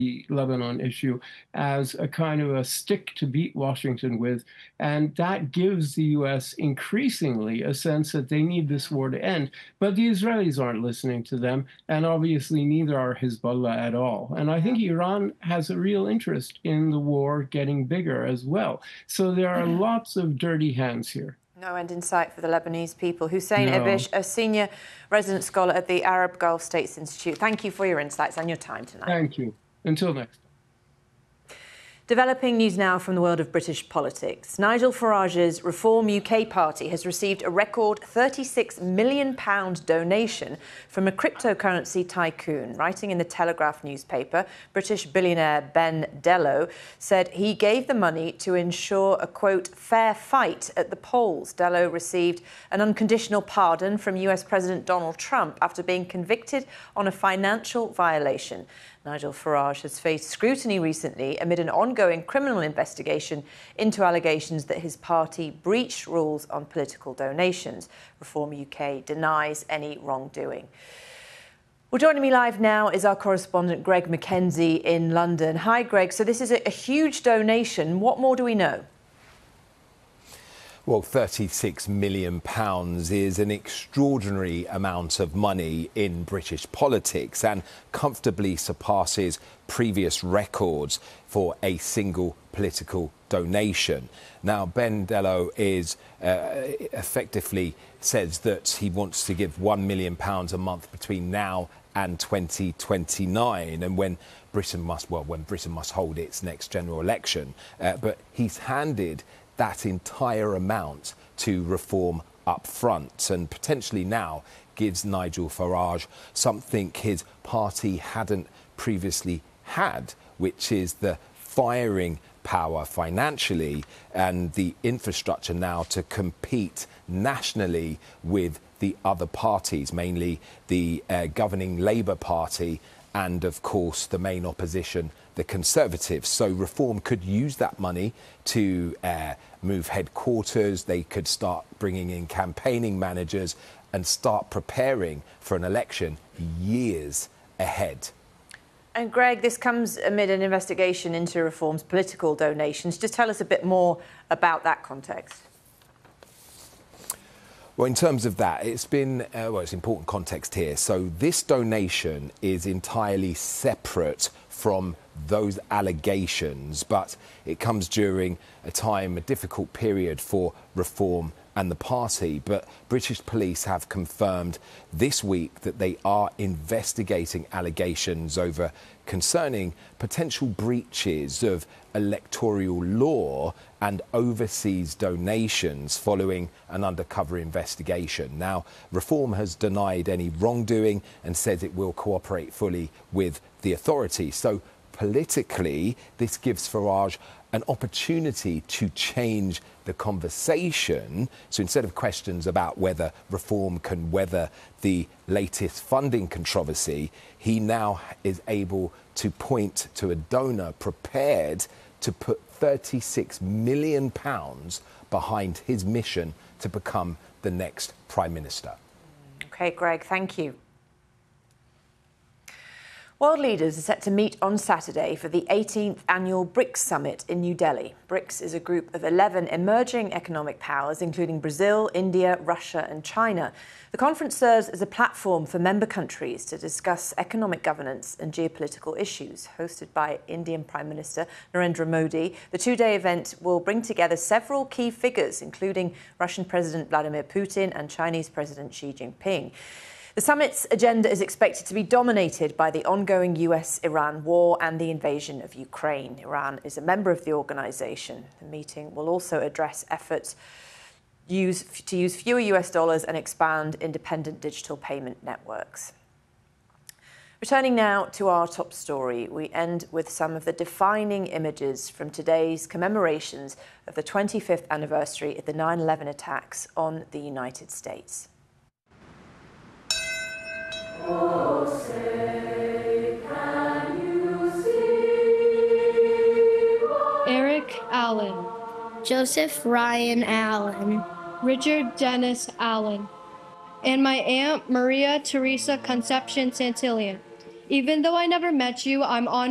the Lebanon issue as a kind of a stick to beat Washington with. And that gives the US increasingly a sense that they need this war to end. But the Israelis aren't listening to them. And obviously, neither are Hezbollah at all. And I think Iran has a real interest in the war getting bigger as well. So there are lots of dirty hands here. No end in sight for the Lebanese people. Hussein No. Ibish, a senior resident scholar at the Arab Gulf States Institute. Thank you for your insights and your time tonight. Thank you. Until next time. Developing news now from the world of British politics. Nigel Farage's Reform UK party has received a record £36 million donation from a cryptocurrency tycoon. Writing in the Telegraph newspaper, British billionaire Ben Dello said he gave the money to ensure a, quote, fair fight at the polls. Dello received an unconditional pardon from US President Donald Trump after being convicted on a financial violation. Nigel Farage has faced scrutiny recently amid an ongoing criminal investigation into allegations that his party breached rules on political donations. Reform UK denies any wrongdoing. Well, joining me live now is our correspondent Greg Mackenzie in London. Hi, Greg. So this is a huge donation. What more do we know? Well, £36 million is an extraordinary amount of money in British politics and comfortably surpasses previous records for a single political donation. Now, Ben Dello is effectively says that he wants to give £1 million a month between now and 2029, and when Britain must hold its next general election. But he's handed that entire amount to Reform up front, and potentially now gives Nigel Farage something his party hadn't previously had, which is the firing power financially and the infrastructure now to compete nationally with the other parties, mainly the governing Labour Party and, of course, the main opposition, the Conservatives. So Reform could use that money to move headquarters. They could start bringing in campaigning managers and start preparing for an election years ahead. And Greg, this comes amid an investigation into Reform's political donations. Just tell us a bit more about that context. Well, in terms of that, it's been, it's important context here. So this donation is entirely separate from those allegations, but it comes during a difficult period for Reform and the party. But British police have confirmed this week that they are investigating allegations concerning potential breaches of electoral law and overseas donations following an undercover investigation. Now, Reform has denied any wrongdoing and says it will cooperate fully with the authorities. So politically, this gives Farage an opportunity to change the conversation. So instead of questions about whether Reform can weather the latest funding controversy, he now is able to point to a donor prepared to put £36 million behind his mission to become the next Prime Minister. OK, Greg, thank you. World leaders are set to meet on Saturday for the 18th annual BRICS summit in New Delhi. BRICS is a group of 11 emerging economic powers, including Brazil, India, Russia and China. The conference serves as a platform for member countries to discuss economic governance and geopolitical issues. Hosted by Indian Prime Minister Narendra Modi, the two-day event will bring together several key figures, including Russian President Vladimir Putin and Chinese President Xi Jinping. The summit's agenda is expected to be dominated by the ongoing US-Iran war and the invasion of Ukraine. Iran is a member of the organisation. The meeting will also address efforts to use fewer US dollars and expand independent digital payment networks. Returning now to our top story, we end with some of the defining images from today's commemorations of the 25th anniversary of the 9/11 attacks on the United States. Oh, say, can you see Eric Allen, Joseph Ryan Allen, Richard Dennis Allen, and my Aunt Maria Teresa Concepcion Santillan. Even though I never met you, I'm honored